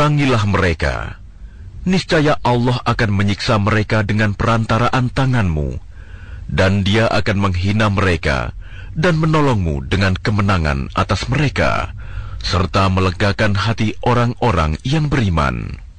Perangilah mereka. Niscaya Allah akan menyiksa mereka dengan perantaraan tanganmu, dan Dia akan menghina mereka dan menolongmu dengan kemenangan atas mereka, serta melegakan hati orang-orang yang beriman.